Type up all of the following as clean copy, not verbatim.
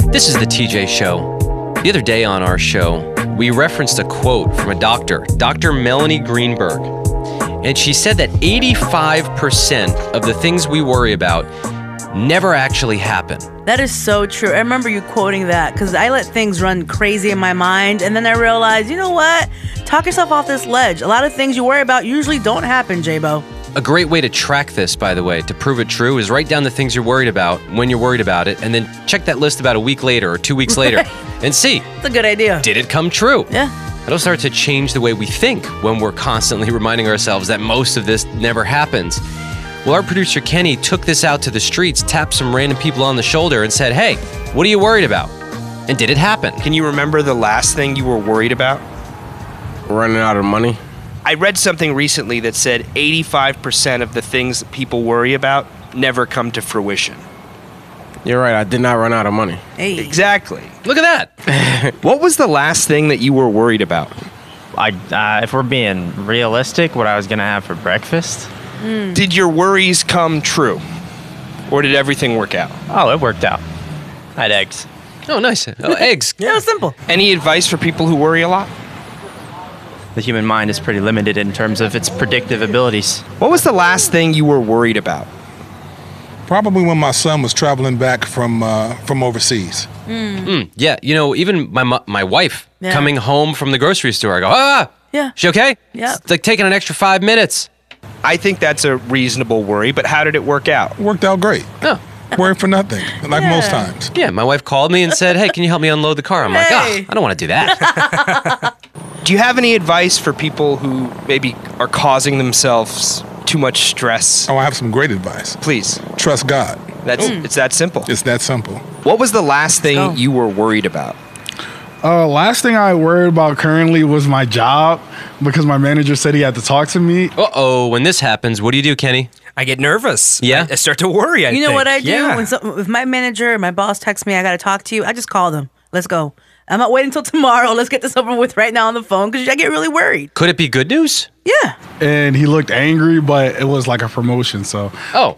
This is the TJ Show. The other day on our show, we referenced a quote from a doctor, Dr. Melanie Greenberg. And she said that 85% of the things we worry about never actually happen. That is so true. I remember you quoting that because I let things run crazy in my mind. And then I realized, you know what? Talk yourself off this ledge. A lot of things you worry about usually don't happen, J-Bo. A great way to track this, by the way, to prove it true, is write down the things you're worried about when you're worried about it, and then check that list about a week later or 2 weeks later and see. It's a good idea. Did it come true? Yeah. It'll start to change the way we think when we're constantly reminding ourselves that most of this never happens. Well, our producer Kenny took this out to the streets, tapped some random people on the shoulder and said, hey, what are you worried about? And did it happen? Can you remember the last thing you were worried about? Running out of money. I read something recently that said 85% of the things that people worry about never come to fruition. You're right, I did not run out of money. Hey. Exactly. Look at that. What was the last thing that you were worried about? If we're being realistic, what I was going to have for breakfast. Did your worries come true? Or did everything work out? Oh, it worked out. I had eggs. Oh, nice. Oh, eggs. Yeah, it was simple. Any advice for people who worry a lot? The human mind is pretty limited in terms of its predictive abilities. What was the last thing you were worried about? Probably when my son was traveling back from overseas. Yeah, you know, even my wife Yeah. coming home from the grocery store, I go, Yeah. she okay? Yeah. It's like taking an extra 5 minutes. I think that's a reasonable worry, but how did it work out? Worked out great. Oh. Worrying for nothing, like Yeah. most times. Yeah, my wife called me and said, hey, can you help me unload the car? I'm like, Hey. I don't want to do that. Do you have any advice for people who maybe are causing themselves too much stress? Oh, I have some great advice. Please. Trust God. It's that simple. It's that simple. What was the last thing go. you were worried about? Last thing I worried about currently was my job because my manager said he had to talk to me. Uh-oh, when this happens, what do you do, Kenny? I get nervous. Yeah? I start to worry. You know what I do? Yeah. If my manager or my boss texts me, I got to talk to you, I just call them. Let's go. I'm not waiting until tomorrow. Let's get this over with right now on the phone because I get really worried. Could it be good news? Yeah. And he looked angry, but it was like a promotion, so. Oh.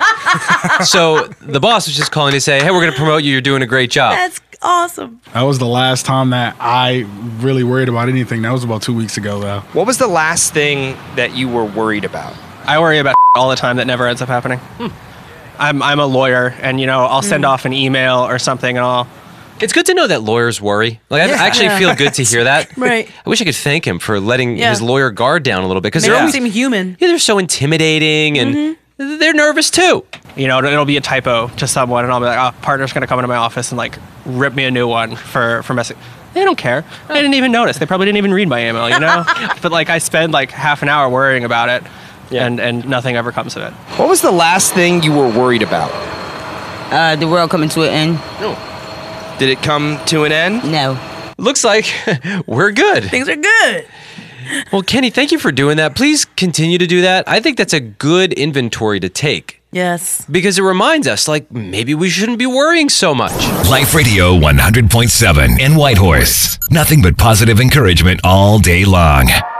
So the boss was just calling to say, hey, we're going to promote you. You're doing a great job. That's awesome. That was the last time that I really worried about anything. That was about 2 weeks ago, though. What was the last thing that you were worried about? I worry about all the time that never ends up happening. I'm a lawyer, and I'll send off an email or something, and I'll. It's good to know that lawyers worry. Like, I actually feel good to hear that. Right. I wish I could thank him for letting Yeah. his lawyer guard down a little bit because Make they're them always, seem human. they're so intimidating and they're nervous too. It'll be a typo to someone, and I'll be like, "Oh, partner's gonna come into my office and like rip me a new one for messing." They don't care. I didn't even notice. They probably didn't even read my email, But like, I spend like half an hour worrying about it, and nothing ever comes of it. What was the last thing you were worried about? The world coming to an end. Did it come to an end? No. Looks like we're good. Things are good. Well, Kenny, thank you for doing that. Please continue to do that. I think that's a good inventory to take Yes. because it reminds us, like, maybe we shouldn't be worrying so much. Life Radio 100.7 in Whitehorse. Nothing but positive encouragement all day long.